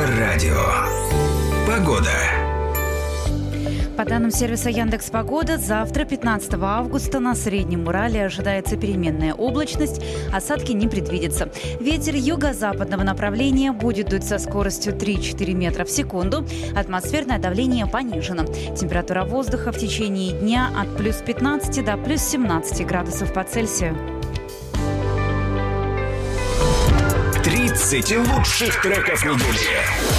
Авторадио. Погода. По данным сервиса Яндекс.Погода, завтра, 15 августа, на Среднем Урале ожидается переменная облачность, осадки не предвидится. Ветер юго-западного направления будет дуть со скоростью 3-4 метра в секунду. Атмосферное давление понижено. Температура воздуха в течение дня от плюс 15 до плюс 17 градусов по Цельсию. 30 лучших треков недели.